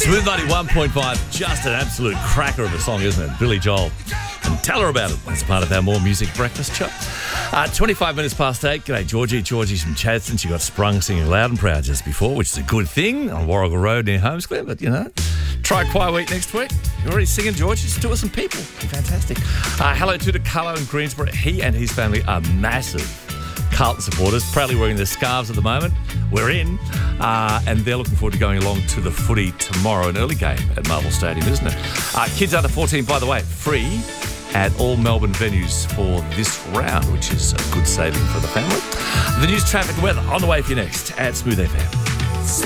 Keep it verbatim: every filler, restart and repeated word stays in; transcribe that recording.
Smooth ninety-one point five, just an absolute cracker of a song, isn't it? Billy Joel. And tell her about it. That's part of our More Music Breakfast show. Uh, twenty-five minutes past eight. G'day, Georgie. Georgie's from Chadstone. She got sprung singing loud and proud just before, which is a good thing on Warrigal Road near Holmescliff. But, you know, try Choir Week next week. You're already singing, Georgie. Just do it with some people. Fantastic. Uh, hello to DeCarlo in Greensboro. He and his family are massive Carlton supporters, proudly wearing their scarves at the moment. We're in, uh, and they're looking forward to going along to the footy tomorrow, an early game at Marvel Stadium, isn't it? Uh, kids under fourteen, by the way, free at all Melbourne venues for this round, which is a good saving for the family. The news, traffic, and weather on the way for you next at Smooth F M.